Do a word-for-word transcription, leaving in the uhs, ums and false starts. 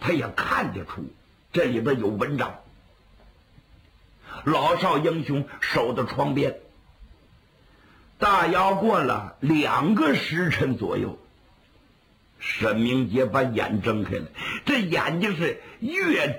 他也看得出这里边有文章。老少英雄守在床边，大约过了两个时辰左右，沈明杰把眼睁开了，这眼睛是越